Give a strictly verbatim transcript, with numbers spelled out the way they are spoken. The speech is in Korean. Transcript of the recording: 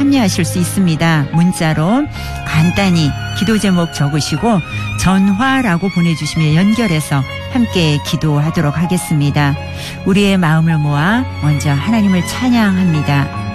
참여하실 수 있습니다. 문자로 간단히 기도 제목 적으시고 전화라고 보내주시면 연결해서 함께 기도하도록 하겠습니다. 우리의 마음을 모아 먼저 하나님을 찬양합니다.